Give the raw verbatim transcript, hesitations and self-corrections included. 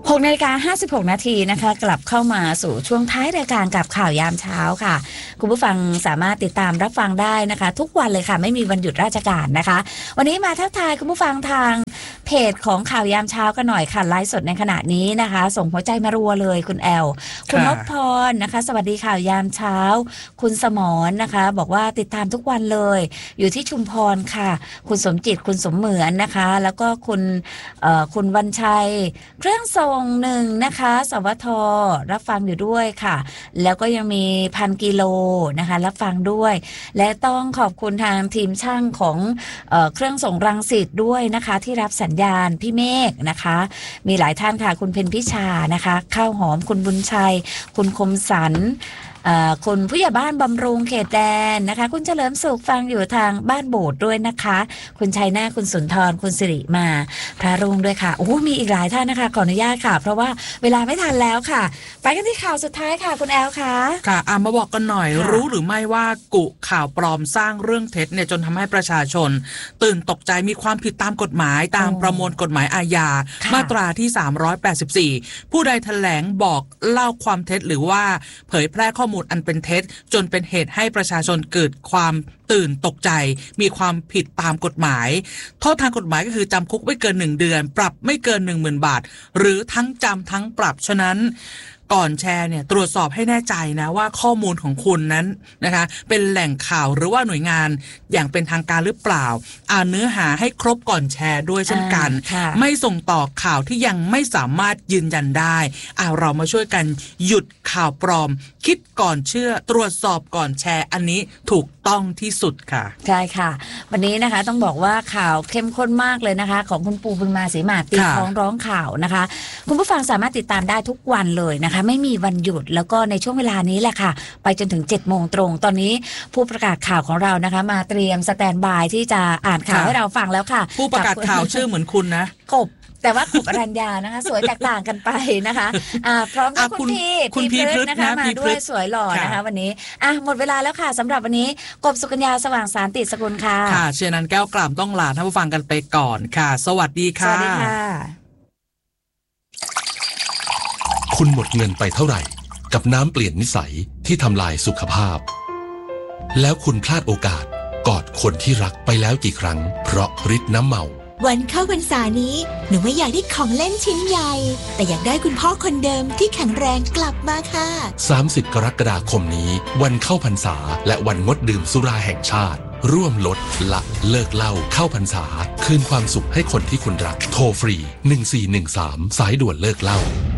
หกนาฬิกาห้าสิบหกนาทีนะคะกลับเข้ามาสู่ช่วงท้ายรายการกับข่าวยามเช้าค่ะคุณผู้ฟังสามารถติดตามรับฟังได้นะคะทุกวันเลยค่ะไม่มีวันหยุดราชการนะคะวันนี้มาทักทายคุณผู้ฟังทางเพจของข่าวยามเช้ากันหน่อยค่ะไลฟ์สดในขณะนี้นะคะส่งหัวใจมารัวเลยคุณแอลคุณนพพรนะคะสวัสดีข่าวยามเช้าคุณสมรนะคะบอกว่าติดตามทุกวันเลยอยู่ที่ชุมพรค่ะคุณสมจิตคุณสมเหมือนนะคะแล้วก็คุณเอ่อคุณวันชัยเครื่องทรงหนึ่งนะคะสวทรับฟังอยู่ด้วยค่ะแล้วก็ยังมีพันกิโลนะคะรับฟังด้วยและต้องขอบคุณทางทีมช่างของเอ่อเครื่องส่งรังสิตด้วยนะคะที่รับสัญญาณพี่เมฆนะคะมีหลายท่านค่ะคุณเพ็ญพิชานะคะข้าวหอมคุณบุญชัยคุณคมสันคุณผู้ใหญ่บ้านบำรุงเขตแดนนะคะคุณเฉลิมสุขฟังอยู่ทางบ้านโบสถ์ด้วยนะคะคุณชัยนาคุณสุนทรคุณสิริมาพระรุ่งด้วยค่ะโอ้มีอีกหลายท่านนะคะขออนุญาตค่ะเพราะว่าเวลาไม่ทันแล้วค่ะไปกันที่ข่าวสุดท้ายค่ะคุณแอลค่ะค่ะอ่ะมาบอกกันหน่อยรู้หรือไม่ว่ากุข่าวปลอมสร้างเรื่องเท็จเนี่ยจนทำให้ประชาชนตื่นตกใจมีความผิดตามกฎหมายตามประมวลกฎหมายอาญามาตราที่สามร้อยแปดสิบสี่ผู้ใดแถลงบอกเล่าความเท็จหรือว่าเผยแพร่ข้อมูลอันเป็นเท็จจนเป็นเหตุให้ประชาชนเกิดความตื่นตกใจมีความผิดตามกฎหมายโทษทางกฎหมายก็คือจำคุกไม่เกินหนึ่งเดือนปรับไม่เกิน หนึ่งหมื่น บาทหรือทั้งจำทั้งปรับฉะนั้นก่อนแชร์เนี่ยตรวจสอบให้แน่ใจนะว่าข้อมูลของคุณนั้นนะคะเป็นแหล่งข่าวหรือว่าหน่วยงานอย่างเป็นทางการหรือเปล่าอ่านเนื้อหาให้ครบก่อนแชร์ด้วยเช่นกันไม่ส่งต่อข่าวที่ยังไม่สามารถยืนยันได้อ่าเรามาช่วยกันหยุดข่าวปลอมคิดก่อนเชื่อตรวจสอบก่อนแชร์อันนี้ถูกต้องที่สุดค่ะใช่ค่ะวันนี้นะคะต้องบอกว่าข่าวเข้มข้นมากเลยนะคะของคุณปูบุญมาศรีมาตีท้องร้องข่าวนะคะคุณผู้ฟังสามารถติดตามได้ทุกวันเลยนะคะไม่มีวันหยุดแล้วก็ในช่วงเวลานี้แหละค่ะไปจนถึงเจ็ดโมงตรงตอนนี้ผู้ประกาศข่าวของเรานะคะมาเตรียมสแตนบายที่จะอ่านข่าวให้เราฟังแล้วค่ะผู้ประกาศข่าวชื่อเหมือนคุณนะกบแต่ว่ากบอรัญญานะคะสวยแตกต่างกันไปนะคะอ่าพร้อมกับคุณพี่คุณพี่พฤษนะคะมาด้วยสวยหล่อนะคะวันนี้อ่ะหมดเวลาแล้วค่ะสำหรับวันนี้กบสุกัญญาสว่างสารติสกุลค่ะค่ะเชียร์นันแก้วกล่ำต้องลาท่านผู้ฟังกันไปก่อนค่ะสวัสดีค่ะสวัสดีค่ะคุณหมดเงินไปเท่าไหร่กับน้ำเปลี่ยนนิสัยที่ทำลายสุขภาพแล้วคุณพลาดโอกาสกอดคนที่รักไปแล้วกี่ครั้งเพราะฤทธิ์น้ำเมาวันเข้าพรรษานี้หนูไม่อยากได้ของเล่นชิ้นใหญ่แต่อยากได้คุณพ่อคนเดิมที่แข็งแรงกลับมาค่ะสามสิบกรกฎาคมนี้วันเข้าพรรษาและวันงดดื่มสุราแห่งชาติร่วมลดละเลิกเหล้าเข้าพรรษาคืนความสุขให้คนที่คุณรักโทรฟรีหนึ่งสี่หนึ่งสามสายด่วนเลิกเหล้า